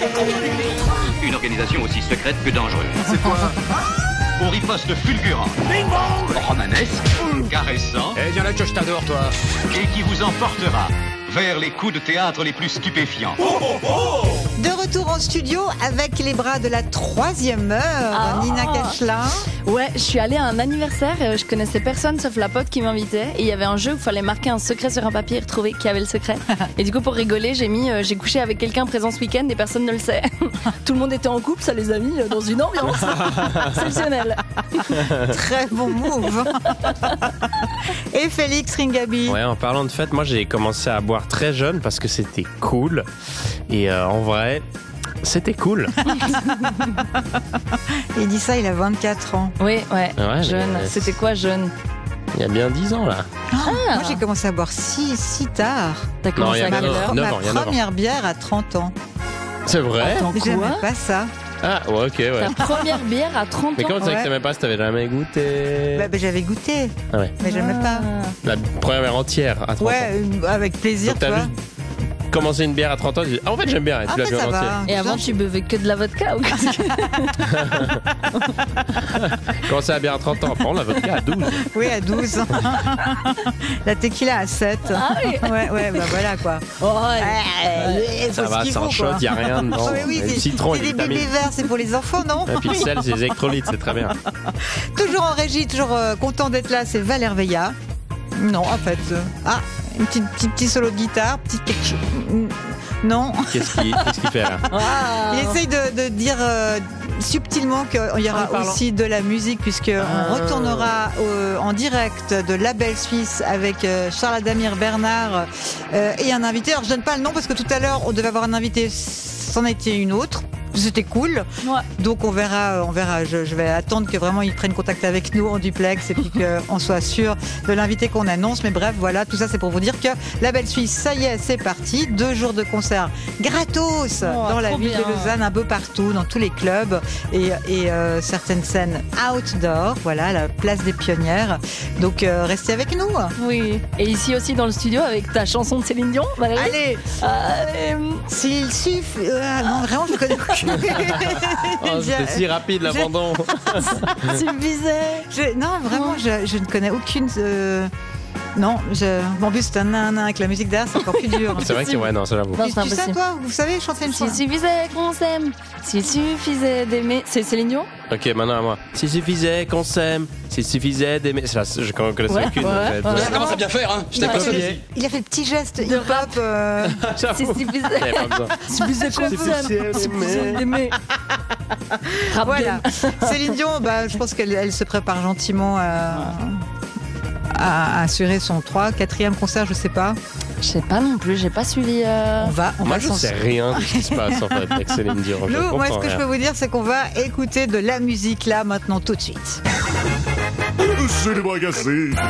Une organisation aussi secrète que dangereuse. C'est quoi? Au riposte fulgurant, romanesque, caressant, Eh, viens là que je t'adore, toi. et qui vous emportera vers les coups de théâtre les plus stupéfiants. De retour en studio avec les bras de la 3e heure, Nina Kachelin. Ouais, je suis allée à un anniversaire, je connaissais personne sauf la pote qui m'invitait et il y avait un jeu où il fallait marquer un secret sur un papier et retrouver qui avait le secret. Et du coup pour rigoler, j'ai couché avec quelqu'un présent ce week-end et personne ne le sait. Tout le monde était en couple, ça les a mis dans une ambiance exceptionnelle. Très bon move. Et Félix Ringaby. Ouais, en parlant de fête, moi j'ai commencé à boire très jeune parce que c'était cool. Et en vrai, c'était cool. Il dit ça, il a 24 ans. Oui, ouais, Ouais, jeune. mais- C'était quoi jeune? Il y a bien 10 ans là. Moi, j'ai commencé à boire si tard. T'as commencé il y a à quelle neuf heure? ans. Ma 9 ans, il y a 9 ans. première bière à 30 ans. C'est vrai? Attends, J'aimais quoi? pas ça. Ah, ouais, ok, ouais. Ta première bière à 30 Mais ans? comment tu sais Ouais. que t'aimais pas si t'avais jamais goûté? Bah, j'avais goûté, Ah ouais. mais j'aimais pas. La première entière à 30 ans. Ouais, avec plaisir, Donc tu t'as vois. vu commencer une bière à 30 ans, tu dis, ah, en fait j'aime bien, et tu Ah, l'as mais bu en ça entier. va. Et avant, tu buvais que de la vodka ou quoi? Commencer la bière à 30 ans, après on la vodka à 12. Oui, à 12. La tequila à 7. Ah oui. Ouais, bah voilà quoi. Oh, ouais. Ça va, c'est sans shot, il n'y a rien dedans. Oui, oui, Il y a c'est du citron et c'est des des bébés vitamines. verts, c'est pour les enfants, non? Et puis le sel, c'est des électrolytes, c'est très bien. Toujours en régie, toujours content d'être là, c'est Valère Veilla. Non, en fait. Un petit solo de guitare, petit quelque chose. Non. Qu'est-ce qu'il fait là? Ah. Il essaye de dire subtilement qu'il y aura aussi de la musique, puisqu'on retournera en direct de Label Suisse avec Charles Adamir Bernard et un invité. Alors je donne pas le nom parce que tout à l'heure on devait avoir un invité, c'en a été une autre. C'était cool. Ouais. Donc on verra. Je vais attendre que vraiment ils prennent contact avec nous en duplex et puis qu'on soit sûr de l'invité qu'on annonce. Mais bref, voilà, tout ça c'est pour vous dire que la Belle Suisse, ça y est, c'est parti. 2 jours de concert gratos dans la trop ville bien. de Lausanne, un peu partout, dans tous les clubs et certaines scènes outdoor. Voilà, la place des Pionnières. Donc restez avec nous. Oui. Et ici aussi dans le studio avec ta chanson de Céline Dion, Valérie. Allez, s'il suffit. Non, vraiment, je connais aucune. Oh, c'était si rapide l'abandon. Suffisait. Non, vraiment, je ne connais aucune. Non, bon, en plus, c'est un nain avec la musique derrière, c'est encore plus dur. C'est vrai que, ouais, non, ça j'avoue. Non, Tu c'est sais, impossible. toi, vous savez chanter une S'il chanson? suffisait qu'on s'aime, s'il suffisait d'aimer. C'est Céline Dion? Ok, maintenant à moi. S'il suffisait qu'on s'aime, s'il suffisait d'aimer. C'est là, je connaissais Ouais, aucune ouais, en fait. ouais. Ça commence à bien faire, hein. Je t'ai Ouais, pas c'est- sonné. Il a fait le petit geste De hip-hop. J'avoue. S'il Il y suffisait. avait pas besoin. Suffisait qu'on s'aime, suffisait d'aimer. Rap Voilà. game. Céline Dion, je pense qu'elle se prépare gentiment à assurer son 4e concert, je sais pas. Je sais pas non plus, j'ai pas suivi. On va Moi je s'en- sais rien de ce qui se passe en fait avec Céline Dion. Je Nous, moi, ce comprends que je rien. peux vous dire, c'est qu'on va écouter de la musique là, maintenant, tout de suite. C'est les bras cassés.